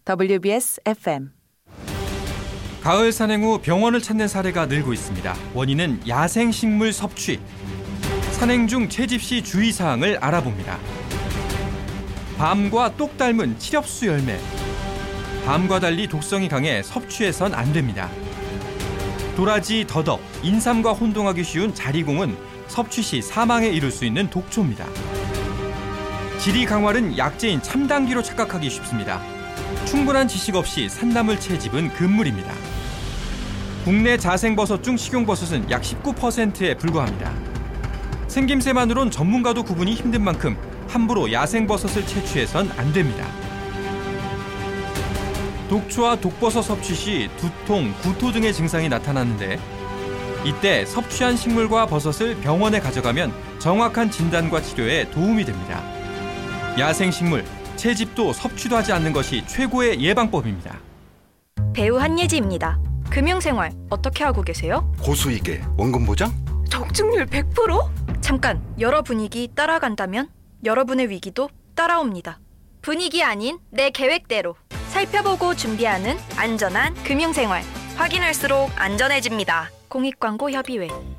WBS FM. 가을 산행 후 병원을 찾는 사례가 늘고 있습니다. 원인은 야생식물 섭취. 산행 중 채집 시 주의사항을 알아봅니다. 밤과 똑 닮은 칠엽수 열매. 밤과 달리 독성이 강해 섭취해선 안 됩니다. 도라지, 더덕, 인삼과 혼동하기 쉬운 자리공은 섭취 시 사망에 이를 수 있는 독초입니다. 지리 강활은 약재인 참당귀로 착각하기 쉽습니다. 충분한 지식 없이 산나물 채집은 금물입니다. 국내 자생버섯 중 식용버섯은 약 19%에 불과합니다. 생김새만으론 전문가도 구분이 힘든 만큼 함부로 야생버섯을 채취해선 안 됩니다. 독초와 독버섯 섭취 시 두통, 구토 등의 증상이 나타나는데 이때 섭취한 식물과 버섯을 병원에 가져가면 정확한 진단과 치료에 도움이 됩니다. 야생식물, 채집도 섭취도 하지 않는 것이 최고의 예방법입니다. 배우 한예지입니다. 금융생활 어떻게 하고 계세요? 고수익에 원금 보장? 적중률 100%? 잠깐, 여러 분위기 따라간다면 여러분의 위기도 따라옵니다. 분위기 아닌 내 계획대로 살펴보고 준비하는 안전한 금융생활. 확인할수록 안전해집니다. 공익광고 협의회.